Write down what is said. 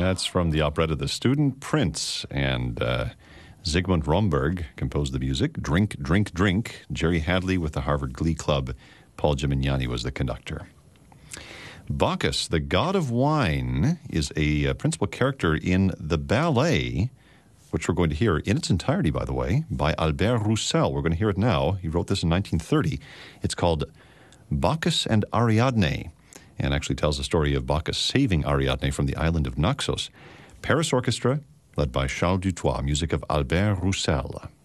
That's from the operetta The Student Prince, and Zygmunt Romberg composed the music. Drink, Drink, Drink. Jerry Hadley with the Harvard Glee Club. Paul Gimignani was the conductor. Bacchus, the god of wine, is a principal character in the ballet, which we're going to hear in its entirety, by the way, by Albert Roussel. We're going to hear it now. He wrote this in 1930. It's called Bacchus and Ariadne, and actually tells the story of Bacchus saving Ariadne from the island of Naxos. Paris Orchestra, led by Charles Dutoit, music of Albert Roussel.